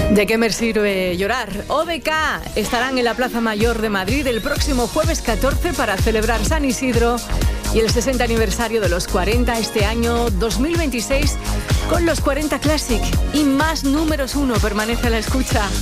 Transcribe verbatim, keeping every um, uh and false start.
¿De qué me sirve llorar? O D K estarán en la Plaza Mayor de Madrid el próximo jueves catorce para celebrar San Isidro y el sesenta aniversario de los cuarenta este año dos mil veintiséis con los cuarenta Classic y más números uno. Permanece a la escucha.